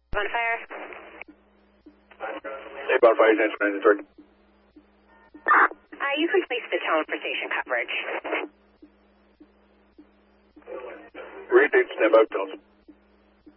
Bonfire. Hey, Bonfire, thanks for the target. You can place the tone for station coverage. Read, stand by, Jones.